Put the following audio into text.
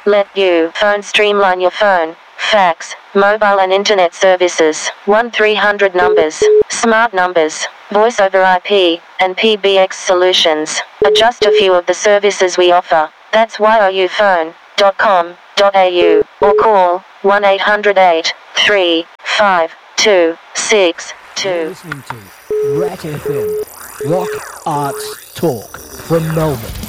let you phone streamline your phone, fax, mobile and internet services, 1-300 numbers, smart numbers, voice over IP, and PBX solutions are just a few of the services we offer. That's youfone.com.au or call 1-800-835-262. You're listening to Rat FM, Rock Arts Talk from Melbourne.